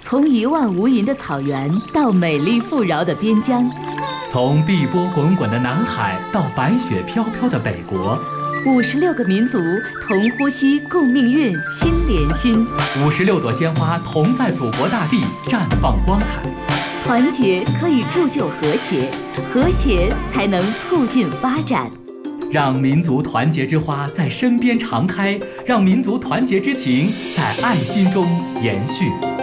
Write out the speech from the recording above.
从一望无垠的草原到美丽富饶的边疆， 从碧波滚滚的南海到白雪飘飘的北国 56个民族同呼吸共命运，心连心。 56朵鲜花同在祖国大地绽放光彩。 团结可以铸就和谐，和谐才能促进发展。 让民族团结之花在身边常开，让民族团结之情在爱心中延续。